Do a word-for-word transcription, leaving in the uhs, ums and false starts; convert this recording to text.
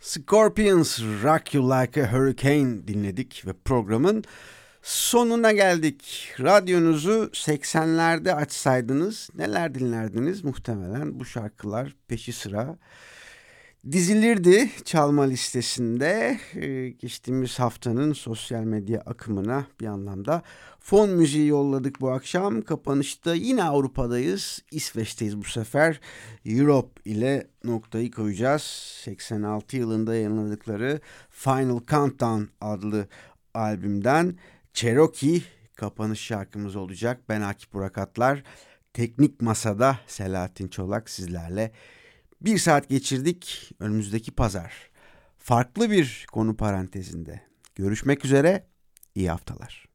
Scorpions Rock You Like a Hurricane dinledik ve programın sonuna geldik. Radyonuzu seksenlerde açsaydınız neler dinlerdiniz? Muhtemelen bu şarkılar peşi sıra dizilirdi çalma listesinde. Ee, geçtiğimiz haftanın sosyal medya akımına bir anlamda fon müziği yolladık bu akşam. Kapanışta yine Avrupa'dayız. İsveç'teyiz bu sefer. Europe ile noktayı koyacağız. seksen altı yılında yayınladıkları Final Countdown adlı albümden Cherokee kapanış şarkımız olacak. Ben Akif Burak Atlar. Teknik Masa'da Selahattin Çolak sizlerle. Bir saat geçirdik. Önümüzdeki pazar farklı bir konu parantezinde görüşmek üzere. İyi haftalar.